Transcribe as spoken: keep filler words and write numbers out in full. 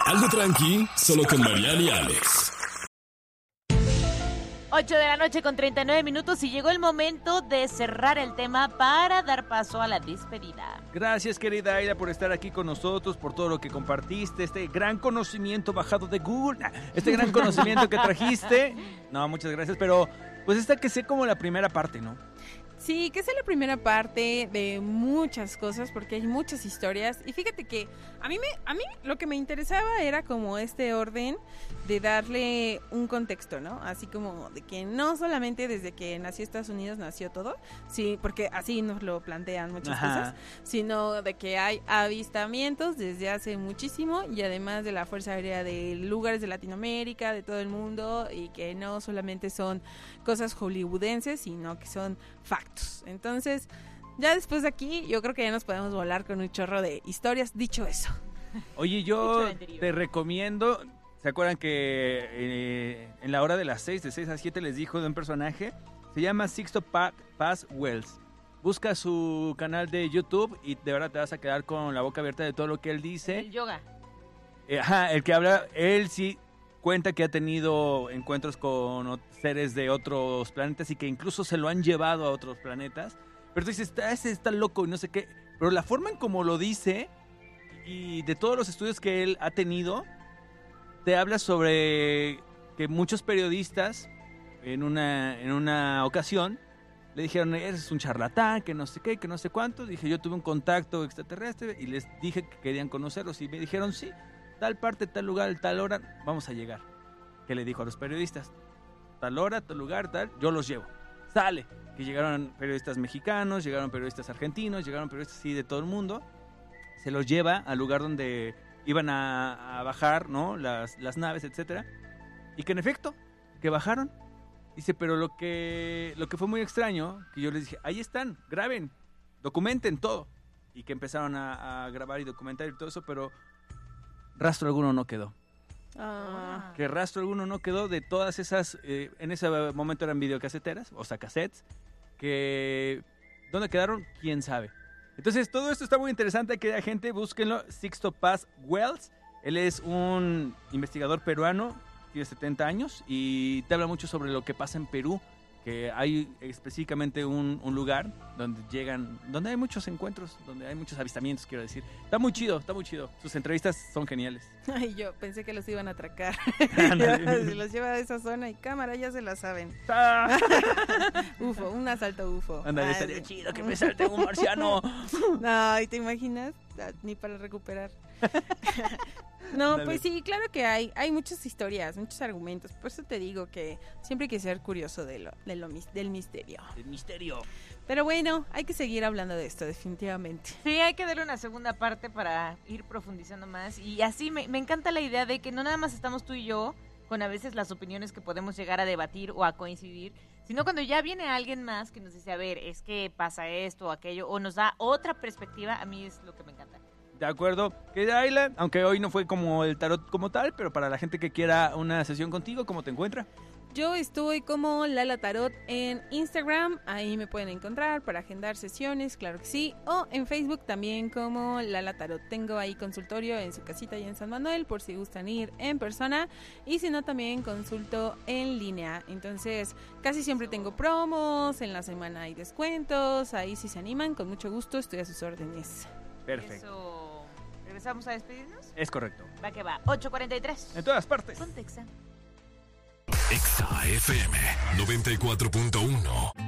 Algo tranqui, solo con Mariana y Alex. ocho de la noche con treinta y nueve minutos y llegó el momento de cerrar el tema para dar paso a la despedida. Gracias, querida Aida, por estar aquí con nosotros, por todo lo que compartiste, este gran conocimiento bajado de Google, este gran conocimiento que trajiste. No, muchas gracias, pero pues esta que sé como la primera parte, ¿no? Sí, que es la primera parte de muchas cosas, porque hay muchas historias. Y fíjate que a mí, me, a mí lo que me interesaba era como este orden de darle un contexto, ¿no? Así como de que no solamente desde que nació Estados Unidos nació todo, sí, porque así nos lo plantean muchas Ajá. cosas, sino de que hay avistamientos desde hace muchísimo y además de la Fuerza Aérea de lugares de Latinoamérica, de todo el mundo, y que no solamente son cosas hollywoodenses, sino que son factos. Entonces, ya después de aquí, yo creo que ya nos podemos volar con un chorro de historias. Dicho eso. Oye, yo te recomiendo, ¿se acuerdan que eh, en la hora de las seis, de seis a siete les dijo de un personaje? Se llama Sixto Pa- Paz Wells. Busca su canal de YouTube y de verdad te vas a quedar con la boca abierta de todo lo que él dice. El yoga. Eh, ajá, el que habla, él sí cuenta que ha tenido encuentros con ot- seres de otros planetas y que incluso se lo han llevado a otros planetas. Pero tú dices, está, ese está loco y no sé qué. Pero la forma en como lo dice y de todos los estudios que él ha tenido, te habla sobre que muchos periodistas en una, en una ocasión le dijeron, eres un charlatán, que no sé qué, que no sé cuánto. Dije, yo tuve un contacto extraterrestre y les dije que querían conocerlos y me dijeron, sí, tal parte, tal lugar, tal hora, vamos a llegar. ¿Qué le dijo a los periodistas? Tal hora, tal lugar, tal, yo los llevo. Sale. Que llegaron periodistas mexicanos, llegaron periodistas argentinos, llegaron periodistas así de todo el mundo. Se los lleva al lugar donde iban a, a bajar, ¿no? Las, las naves, etcétera. Y que en efecto, que bajaron. Dice, pero lo que, lo que fue muy extraño, que yo les dije, ahí están, graben, documenten todo. Y que empezaron a, a grabar y documentar y todo eso, pero rastro alguno no quedó. Ah. Que rastro alguno no quedó de todas esas, eh, en ese momento eran videocaseteras, o sea, cassettes, que ¿dónde quedaron? ¿Quién sabe? Entonces, todo esto está muy interesante, querida gente, búsquenlo, Sixto Paz Wells, él es un investigador peruano, tiene setenta años, y te habla mucho sobre lo que pasa en Perú, que hay específicamente un, un lugar donde llegan, donde hay muchos encuentros, donde hay muchos avistamientos, quiero decir. Está muy chido, está muy chido. Sus entrevistas son geniales. Ay, yo pensé que los iban a atracar. Ándale. Se los lleva a esa zona y cámara, ya se la saben. Ah. U F O, un asalto U F O. Ándale, Ay, estaría sí. chido que me salte un marciano. Ay, ¿te imaginas? Ah, Ni para recuperar. No, Ándale. pues sí, claro que hay hay muchas historias, muchos argumentos. Por eso te digo que siempre hay que ser curioso de lo, de lo mis- del misterio. El misterio. Pero bueno, hay que seguir hablando de esto, definitivamente. Sí, hay que darle una segunda parte para ir profundizando más. Y así me, me encanta la idea de que no nada más estamos tú y yo con a veces las opiniones que podemos llegar a debatir o a coincidir, sino cuando ya viene alguien más que nos dice, a ver, es que pasa esto o aquello, o nos da otra perspectiva, a mí es lo que me encanta. De acuerdo. Querida Ayla, aunque hoy no fue como el tarot como tal, pero para la gente que quiera una sesión contigo, ¿cómo te encuentra? Yo estoy como Lala Tarot en Instagram, ahí me pueden encontrar para agendar sesiones, claro que sí, o en Facebook también como Lala Tarot. Tengo ahí consultorio en su casita y en San Manuel por si gustan ir en persona, y si no también consulto en línea. Entonces casi siempre tengo promos, en la semana hay descuentos, ahí si se animan, con mucho gusto estoy a sus órdenes. Perfecto. Eso, ¿regresamos a despedirnos? Es correcto. Va que va, ocho cuarenta y tres. En todas partes. Ponte Exa. Exa F M noventa y cuatro punto uno.